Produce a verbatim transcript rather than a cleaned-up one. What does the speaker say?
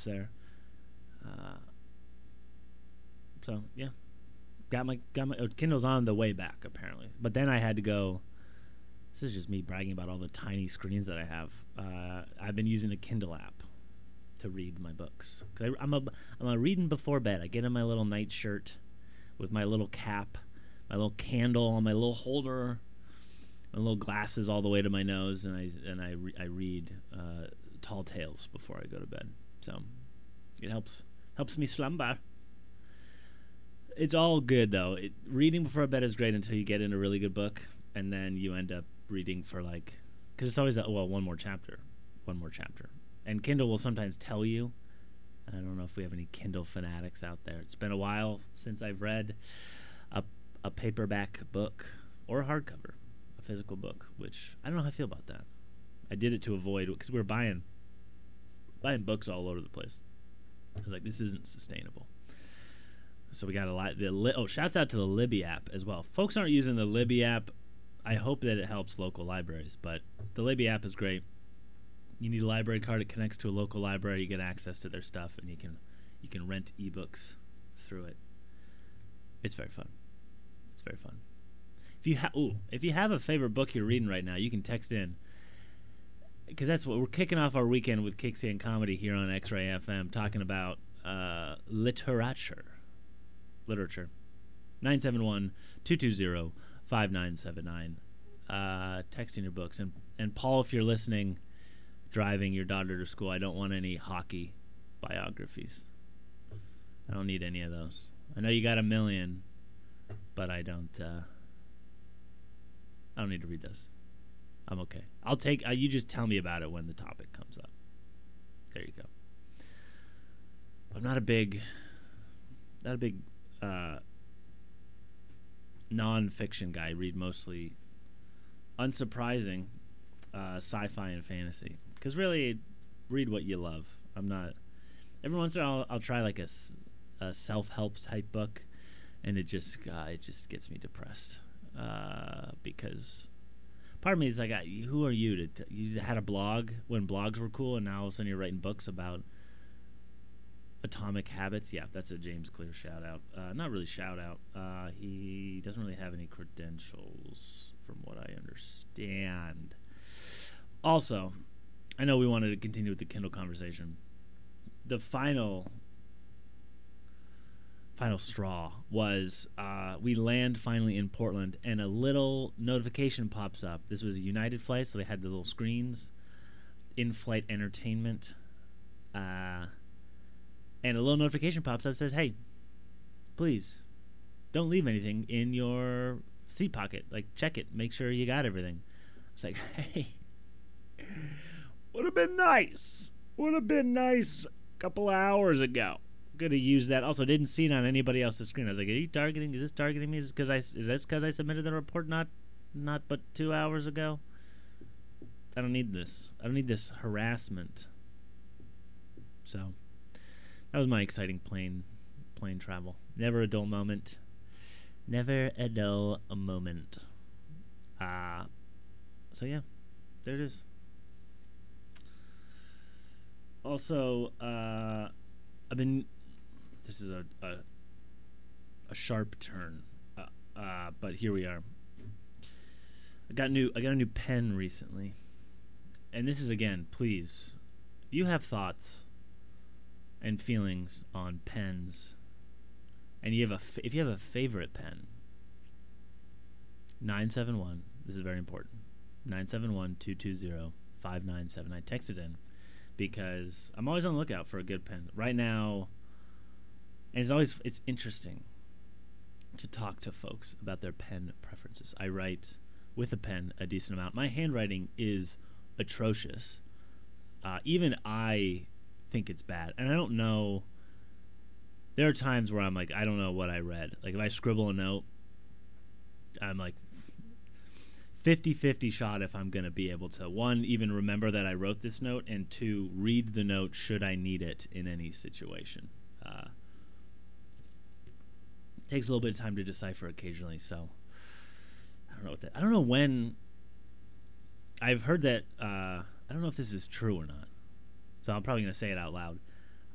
there. Uh, so yeah, got my got my oh, Kindle's on the way back apparently. But then I had to go. This is just me bragging about all the tiny screens that I have. Uh, I've been using the Kindle app to read my books because I'm a I'm a reading before bed. I get in my little night shirt with my little cap, my little candle on my little holder, my little glasses all the way to my nose, and I and I re- I read uh, tall tales before I go to bed. So it helps helps me slumber. It's all good though. It, reading before bed is great until you get in a really good book, and then you end up reading for like, because it's always a, well one more chapter, one more chapter, and Kindle will sometimes tell you. I don't know if we have any Kindle fanatics out there. It's been a while since I've read a a paperback book or a hardcover, a physical book, which I don't know how I feel about that. I did it to avoid because we were buying buying books all over the place. I was like, this isn't sustainable. So we got a lot. The li- oh, shouts out to the Libby app as well. Folks aren't using the Libby app. I hope that it helps local libraries, but the Libby app is great. You need a library card. It connects to a local library. You get access to their stuff, and you can you can rent ebooks through it. It's very fun. It's very fun. If you ha- ooh, if you have a favorite book you're reading right now, you can text in, because that's what we're kicking off our weekend with Kixie and Comedy here on X-Ray F M, talking about uh, literature. Literature. nine seven one, two two zero, five nine seven nine. Uh, texting your books. And, and Paul, if you're listening, driving your daughter to school, I don't want any hockey biographies. I don't need any of those. I know you got a million, but I don't uh, I don't need to read those. I'm okay. I'll take uh, you just tell me about it when the topic comes up. There you go. I'm not a big not a big uh, non-fiction guy. I read mostly, unsurprising, uh, sci-fi and fantasy. Because really, read what you love. I'm not... Every once in a while, I'll, I'll try like a, a self-help type book, and it just uh, it just gets me depressed. Uh, because part of me is like, I, who are you to... T- you had a blog when blogs were cool, and now all of a sudden you're writing books about Atomic Habits. Yeah, that's a James Clear shout out. Uh, not really shout out. Uh, he doesn't really have any credentials from what I understand. Also, I know we wanted to continue with the Kindle conversation. The final final straw was uh, we land finally in Portland, and a little notification pops up. This was a United flight, so they had the little screens, in-flight entertainment, uh, and a little notification pops up that says, hey, please, don't leave anything in your seat pocket. Like, check it. Make sure you got everything. It's like, hey, would have been nice. Would have been nice a couple of hours ago. Could have used that. Also, didn't see it on anybody else's screen. I was like, are you targeting? Is this targeting me? Is this because I, is this 'cause I submitted the report not, not but two hours ago? I don't need this. I don't need this harassment. So... that was my exciting plane plane travel. Never a dull moment. Never a dull moment. Uh, so, yeah. There it is. Also, uh, I've been... This is a a, a sharp turn. Uh, uh, but here we are. I got new. I got a new pen recently. And this is, again, please, if you have thoughts and feelings on pens, and you have a f- if you have a favorite pen, nine seven one, this is very important, nine seven one, two two zero, five nine seven nine, text it in, because I'm always on the lookout for a good pen right now. And it's always it's interesting to talk to folks about their pen preferences. I write with a pen a decent amount. My handwriting is atrocious. Uh, even I think it's bad, and I don't know. There are times where I'm like, I don't know what I read. Like if I scribble a note, I'm like fifty-fifty shot if I'm going to be able to, one, even remember that I wrote this note, and two, read the note should I need it in any situation. Uh, it takes a little bit of time to decipher occasionally, so I don't know what that. I don't know when. I've heard that. Uh, I don't know if this is true or not. So I'm probably going to say it out loud.